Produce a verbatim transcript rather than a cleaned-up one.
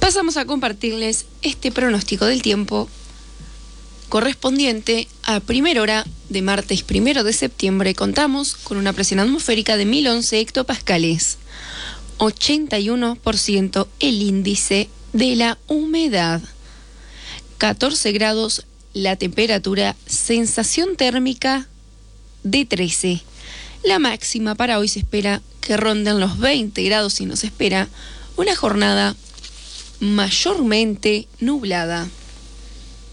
Pasamos a compartirles este pronóstico del tiempo correspondiente a primera hora de martes primero de septiembre. Contamos con una presión atmosférica de mil once hectopascales, ochenta y uno por ciento el índice de la humedad, catorce grados la temperatura, sensación térmica de trece. La máxima para hoy se espera que ronden los veinte grados y nos espera una jornada mayormente nublada.